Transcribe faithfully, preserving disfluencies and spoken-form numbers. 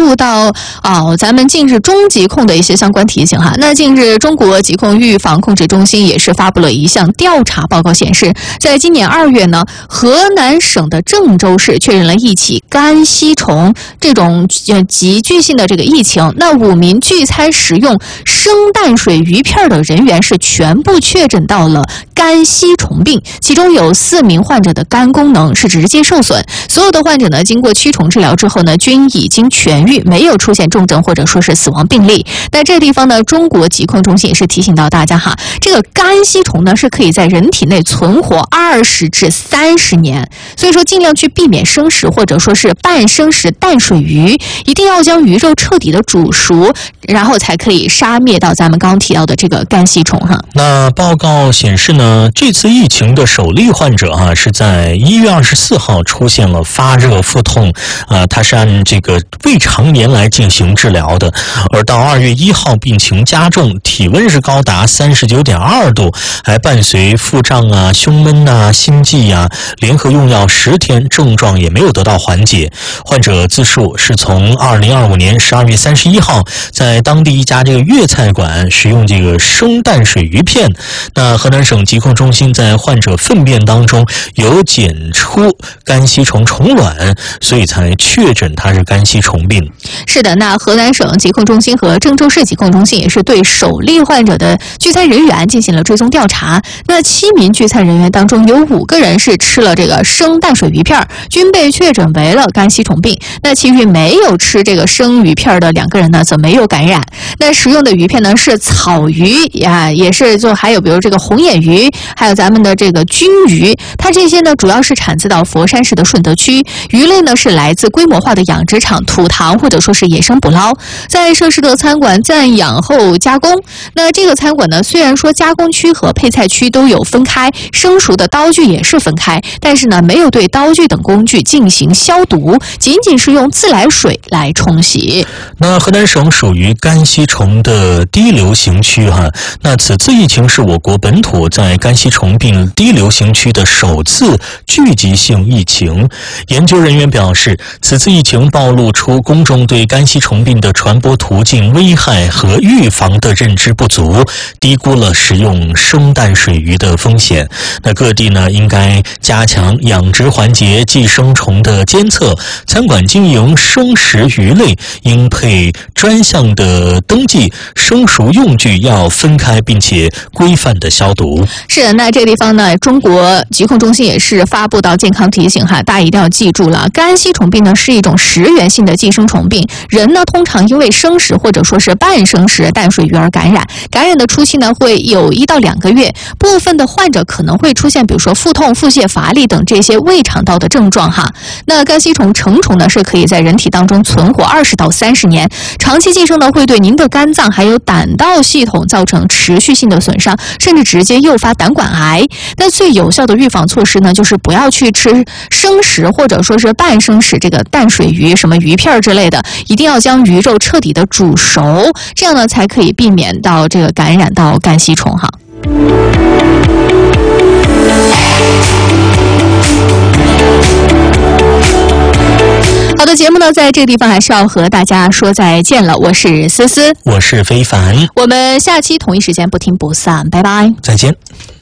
入到啊、哦，咱们近日中疾控的一些相关提醒哈。那近日中国疾控预防控制中心也是发布了一项调查报告，显示，在今年二月呢，河南省的郑州市确认了一起肝吸虫这种呃急剧性的这个疫情。那五名聚餐食用生淡水鱼片的人员是全部确诊到了肝吸虫病，其中有四名患者的肝功能是直接受损。所有的患者呢，经过驱虫治疗之后呢，均已经痊愈，没有出现重症或者说是死亡病例。在这地方呢，中国疾控中心也是提醒到大家哈，这个肝吸虫呢是可以在人体内存活二十至三十年，所以说尽量去避免生食或者说是半生食淡水鱼，一定要将鱼肉彻底的煮熟，然后才可以杀灭到咱们刚提到的这个肝吸虫哈。 那报告显示呢，这次疫情的首例患者啊是在一月二十四号出现了发热腹痛，啊、呃，他是按这个胃肠炎来进行治疗的，而到二月一号病情加重，体温是高达三十九点二度，还伴随腹胀啊、胸闷啊、心悸啊，联合用药十天，症状也没有得到缓解。患者自述是从二零二五年十二月三十一号在当地一家这个粤菜馆使用这个生淡水鱼片，那河南省疾控中心在患者粪便当中有检出肝吸虫虫卵，所以才确诊它是肝吸虫病。 是的，那河南省疾控中心和郑州市疾控中心也是对首例患者的聚餐人员进行了追踪调查。那七名聚餐人员当中有五个人是吃了这个生淡水鱼片，均被确诊为了肝吸虫病。那其余没有吃这个生鱼片的两个人呢，则没有感染。那食用的鱼片呢是草鱼啊，也是就还有比如这个红眼鱼，还有咱们的这个鲟鱼，它这些呢主要是产自到佛山市的顺德区，鱼类呢是来自规模化的养殖场土塘或者说是野生捕捞，在涉事的餐馆暂养后加工。那这个餐馆呢，虽然说加工区和配菜区都有分开，生熟的刀具也是分开，但是呢没有对刀具等工具进行消毒，仅仅是用自来水来冲洗。 那河南省属于肝吸虫的低流行区哈，那此次疫情是我国本土在肝吸虫病低流行区的首次聚集性疫情。研究人员表示，此次疫情暴露出公众对肝吸虫病的传播途径、危害和预防的认知不足，低估了食用生淡水鱼的风险。那各地呢，应该加强养殖环节寄生虫的监测，餐馆经营生食鱼类应配专项的登记，生熟用具要分开并且规范的消毒。 是的，那这地方呢，中国疾控中心也是发布到健康提醒哈，大家一定要记住了，肝吸虫病呢是一种食源性的寄生虫病，人呢通常因为生食或者说是半生食淡水鱼而感染，感染的初期呢会有一到两个月，部分的患者可能会出现比如说腹痛、腹泻、乏力等这些胃肠道的症状哈。那肝吸虫成虫呢是可以在人体当中存活二十到三十年，长期寄生呢会对您的肝脏还有胆道系统造成持续性的损伤，甚至直接诱发胆管癌。那最有效的预防措施呢，就是不要去吃生食或者说是半生食这个淡水鱼、什么鱼片之类的，一定要将鱼肉彻底的煮熟，这样呢才可以避免到这个感染到肝吸虫哈。好的，节目呢在这个地方还是要和大家说再见了。我是思思， 我是非凡， 我们下期同一时间不听不散，拜拜， 再见。